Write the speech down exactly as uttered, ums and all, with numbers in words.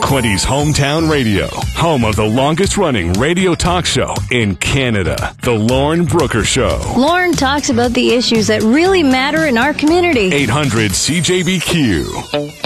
Quinty's hometown radio, home of the longest-running radio talk show in Canada, The Lauren Brooker Show. Lauren talks about the issues that really matter in our community. eight hundred C J B Q.